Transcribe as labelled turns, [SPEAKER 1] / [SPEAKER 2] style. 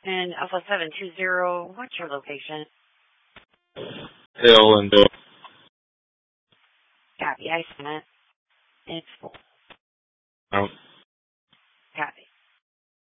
[SPEAKER 1] And Alpha 720, what's your location?
[SPEAKER 2] Hill and Bill.
[SPEAKER 1] Copy, I sent it. It's full.
[SPEAKER 2] Oh.